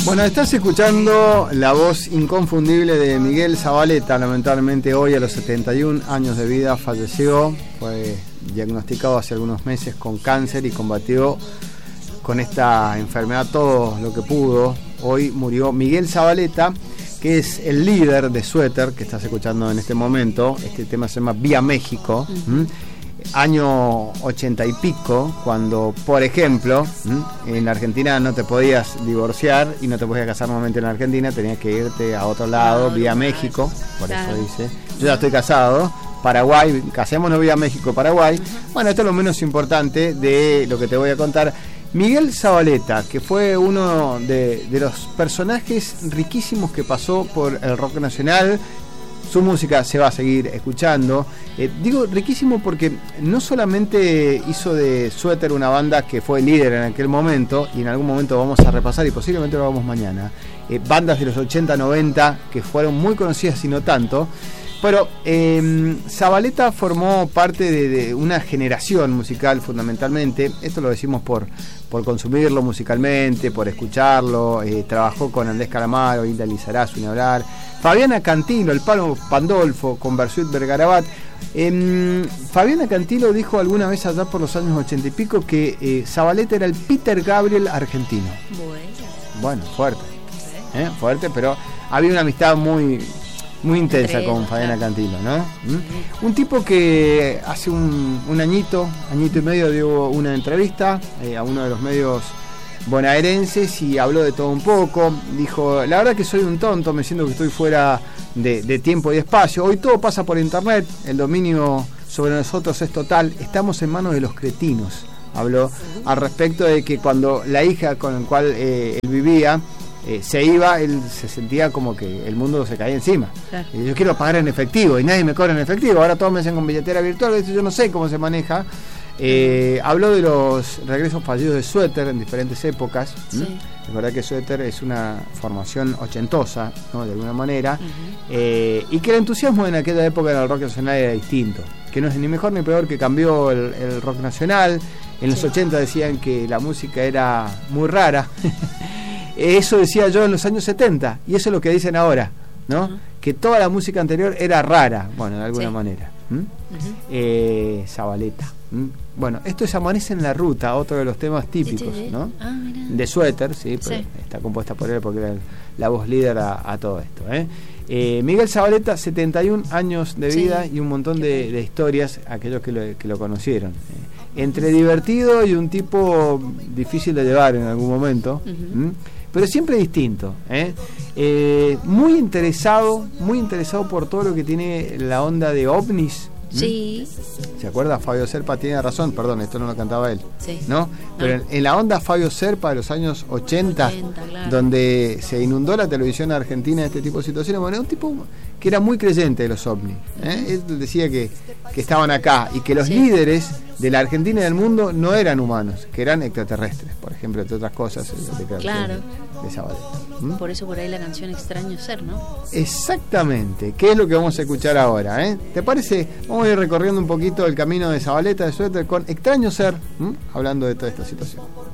Bueno, estás escuchando la voz inconfundible de Miguel Zavaleta. Lamentablemente hoy a los 71 años de vida falleció. Fue diagnosticado hace algunos meses con cáncer y combatió con esta enfermedad todo lo que pudo. Hoy murió Miguel Zavaleta, que es el líder de Suéter, que estás escuchando en este momento. Este tema se llama Vía México. Año 80 y pico, cuando, por ejemplo, en la Argentina no te podías divorciar y no te podías casar nuevamente en la Argentina, tenías que irte a otro lado, vía México, por eso dice, yo ya estoy casado, Paraguay, casémonos vía México, Paraguay. Bueno, esto es lo menos importante de lo que te voy a contar. Miguel Zavaleta, que fue uno de los personajes riquísimos que pasó por el rock nacional. Su música se va a seguir escuchando. Digo riquísimo porque no solamente hizo de Suéter una banda que fue líder en aquel momento, y en algún momento vamos a repasar y posiblemente lo hagamos mañana, bandas de los 80, 90 que fueron muy conocidas y no tanto, pero Zavaleta formó parte de una generación musical fundamentalmente. Esto lo decimos por consumirlo musicalmente, por escucharlo. Trabajó con Andrés Calamaro, Hilda Lizarazu, ni hablar. Fabiana Cantilo, el Palo Pandolfo, con Bersuit Vergarabat. Fabiana Cantilo dijo alguna vez allá por los años 80 y pico que Zavaleta era el Peter Gabriel argentino. Bueno, fuerte. Fuerte, pero había una amistad muy intensa con Fabiana Cantilo, ¿no? Un tipo que hace un añito y medio dio una entrevista a uno de los medios bonaerenses y habló de todo un poco. Dijo, la verdad que soy un tonto, me siento que estoy fuera de tiempo y espacio. Hoy todo pasa por internet, el dominio sobre nosotros es total, estamos en manos de los cretinos. Habló al respecto de que cuando la hija con la cual él vivía se iba, él se sentía como que el mundo se caía encima. Claro. Yo quiero pagar en efectivo y nadie me cobra en efectivo, ahora todos me hacen con billetera virtual, yo no sé cómo se maneja. Habló de los regresos fallidos de Suéter en diferentes épocas. Es verdad que Suéter es una formación ochentosa, ¿no? De alguna manera, y que el entusiasmo en aquella época en el rock nacional era distinto, que no es ni mejor ni peor, que cambió el rock nacional. En los 80 decían que la música era muy rara. Eso decía yo en los años 70, y eso es lo que dicen ahora, ¿no? Que toda la música anterior era rara, bueno, de alguna manera. Zavaleta. Bueno, esto es Amanece en la Ruta, otro de los temas típicos, ¿no? De Suéter, sí, pero está compuesta por él porque era la voz líder a todo esto, Miguel Zavaleta, 71 años de vida y un montón de historias, aquellos que lo conocieron. Entre divertido y un tipo difícil de llevar en algún momento, pero siempre distinto, muy interesado por todo lo que tiene la onda de ovnis. Sí. ¿Se acuerda? Fabio Serpa tiene razón, perdón, esto no lo cantaba él, ¿no? Pero en la onda Fabio Serpa de los años 80, claro, donde se inundó la televisión argentina de este tipo de situaciones, bueno, era un tipo que era muy creyente de los ovnis, Él decía que estaban acá y que los líderes de la Argentina y del mundo no eran humanos, que eran extraterrestres, por ejemplo, entre otras cosas. Claro. De Zavaleta. Por eso por ahí la canción Extraño Ser, ¿no? Exactamente, ¿qué es lo que vamos a escuchar ahora? ¿Te parece? Vamos a ir recorriendo un poquito el camino de Zavaleta, de Suéter, con Extraño Ser, hablando de toda esta situación.